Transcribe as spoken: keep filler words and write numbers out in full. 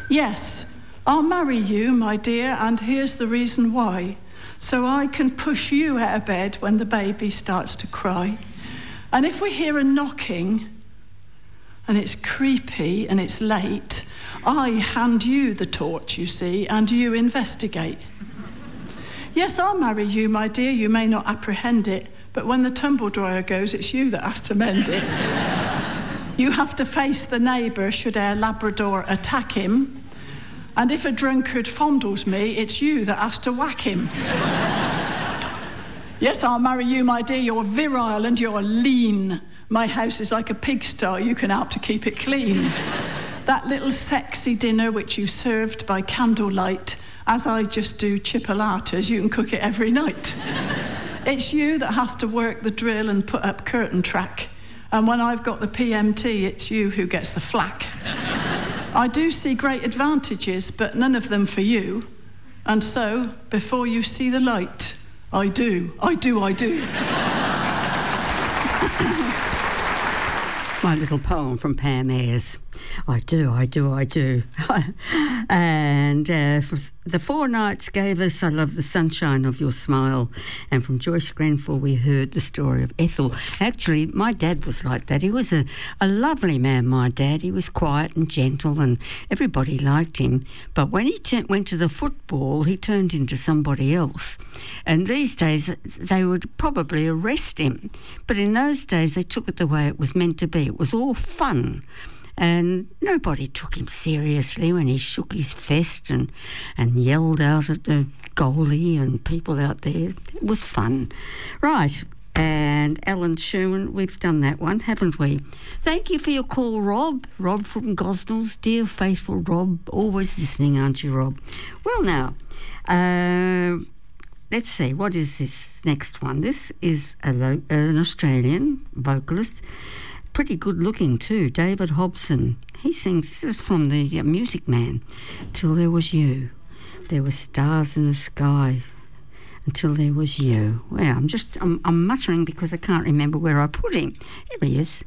Yes, I'll marry you, my dear, and here's the reason why. So I can push you out of bed when the baby starts to cry. And if we hear a knocking, and it's creepy and it's late, I hand you the torch, you see, and you investigate. Yes, I'll marry you, my dear, you may not apprehend it, but when the tumble dryer goes, it's you that has to mend it. You have to face the neighbour should our Labrador attack him, and if a drunkard fondles me, it's you that has to whack him. Yes, I'll marry you, my dear, you're virile and you're lean. My house is like a pigsty, you can help to keep it clean. That little sexy dinner which you served by candlelight, as I just do chipolatas, you can cook it every night. It's you that has to work the drill and put up curtain track. And when I've got the P M T, it's you who gets the flack. I do see great advantages, but none of them for you. And so, before you see the light, I do, I do, I do. My little poem from Pam Ayres. I do, I do, I do. And uh, for the Four Nights gave us I Love the Sunshine of Your Smile. And from Joyce Grenfell we heard the story of Ethel. Actually, my dad was like that. He was a, a lovely man, my dad. He was quiet and gentle and everybody liked him. But when he t- went to the football, he turned into somebody else. And these days they would probably arrest him. But in those days they took it the way it was meant to be. It was all fun. And nobody took him seriously when he shook his fist and, and yelled out at the goalie and people out there. It was fun. Right, and Alan Sherwin, we've done that one, haven't we? Thank you for your call, Rob. Rob from Gosnells. Dear faithful Rob, always listening, aren't you, Rob? Well, now, uh, let's see, what is this next one? This is a lo- an Australian vocalist. Pretty good looking too, David Hobson. He sings, this is from the uh, Music Man. Till there was you, there were stars in the sky. Until there was you. Well, I'm just, I'm, I'm muttering because I can't remember where I put him. Here he is.